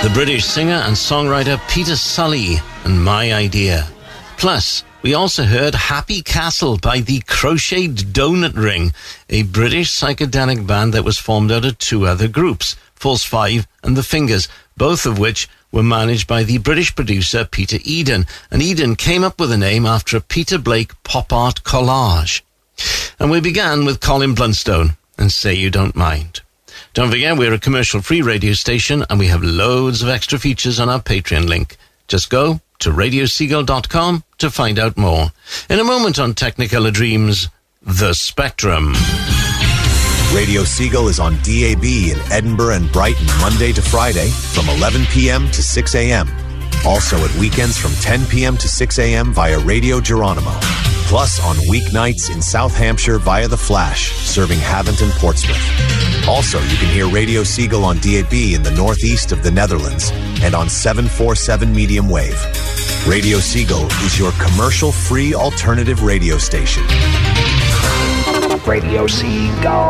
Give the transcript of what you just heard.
the British singer and songwriter Peter Sully and My Idea. Plus, we also heard Happy Castle by the Crocheted Donut Ring, a British psychedelic band that was formed out of two other groups, False 5 and The Fingers, both of which were managed by the British producer Peter Eden, and Eden came up with the name after a Peter Blake pop art collage. And we began with Colin Blunstone and Say You Don't Mind. Don't forget, we're a commercial-free radio station and we have loads of extra features on our Patreon link. Just go to radioseagull.com to find out more. In a moment on Technicolor Dreams, The Spectrum. Radio Seagull is on DAB in Edinburgh and Brighton Monday to Friday from 11 p.m. to 6 a.m. Also at weekends from 10 p.m. to 6 a.m. via Radio Geronimo. Plus on weeknights in South Hampshire via The Flash, serving Havant and Portsmouth. Also, you can hear Radio Seagull on DAB in the northeast of the Netherlands and on 747 medium wave. Radio Seagull is your commercial-free alternative radio station. Radio Seagull.